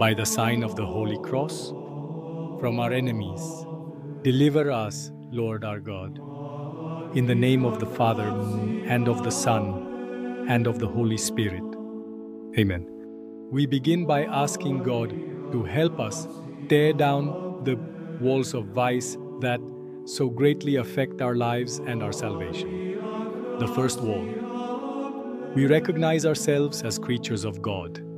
by the sign of the Holy Cross, from our enemies. Deliver us, Lord our God, in the name of the Father, and of the Son, and of the Holy Spirit. Amen. We begin by asking God to help us tear down the walls of vice that so greatly affect our lives and our salvation. The first wall. We recognize ourselves as creatures of God.